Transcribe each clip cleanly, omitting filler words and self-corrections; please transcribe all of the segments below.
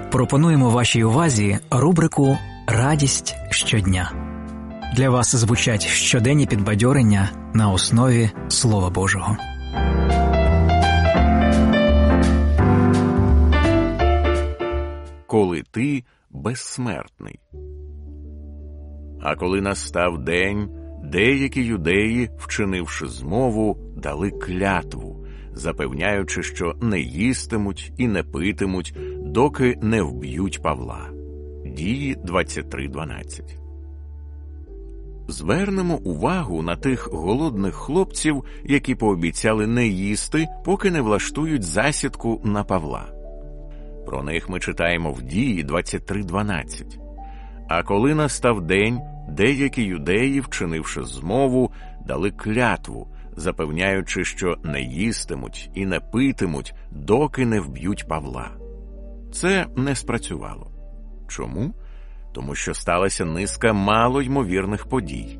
Пропонуємо вашій увазі рубрику «Радість щодня». Для вас звучать щоденні підбадьорення на основі Слова Божого. Коли ти безсмертний. А коли настав день, деякі юдеї, вчинивши змову, дали клятву, запевняючи, що не їстимуть і не питимуть, доки не вб'ють Павла. Дії 23:12. Звернемо увагу на тих голодних хлопців, які пообіцяли не їсти, поки не влаштують засідку на Павла. Про них ми читаємо в Дії 23:12. А коли настав день, деякі юдеї, вчинивши змову, дали клятву, запевняючи, що не їстимуть і не питимуть, доки не вб'ють Павла. Це не спрацювало. Чому? Тому що сталася низка малоймовірних подій.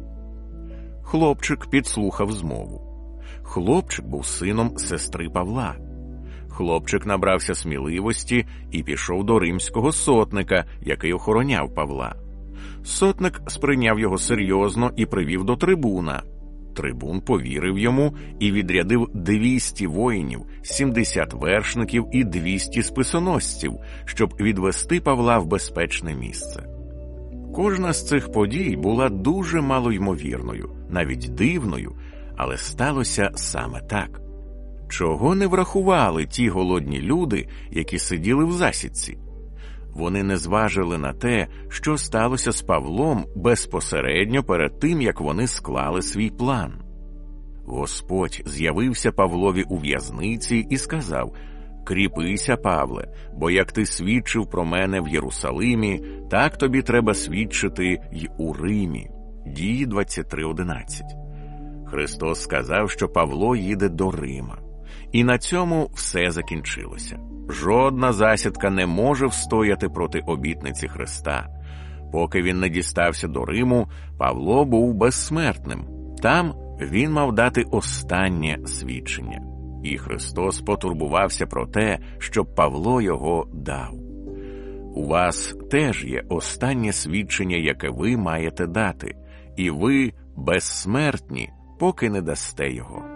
Хлопчик підслухав змову. Хлопчик був сином сестри Павла. Хлопчик набрався сміливості і пішов до римського сотника, який охороняв Павла. Сотник сприйняв його серйозно і привів до трибуна. Трибун повірив йому і відрядив 200 воїнів, 70 вершників і 200 списоносців, щоб відвести Павла в безпечне місце. Кожна з цих подій була дуже малоймовірною, навіть дивною, але сталося саме так. Чого не врахували ті голодні люди, які сиділи в засідці? Вони не зважили на те, що сталося з Павлом безпосередньо перед тим, як вони склали свій план. Господь з'явився Павлові у в'язниці і сказав: «Кріпися, Павле, бо як ти свідчив про мене в Єрусалимі, так тобі треба свідчити й у Римі». Дії 23:11. Христос сказав, що Павло їде до Рима. І на цьому все закінчилося. Жодна засідка не може встояти проти обітниці Христа. Поки він не дістався до Риму, Павло був безсмертним. Там він мав дати останнє свідчення. І Христос потурбувався про те, щоб Павло його дав. У вас теж є останнє свідчення, яке ви маєте дати, і ви безсмертні, поки не дасте його.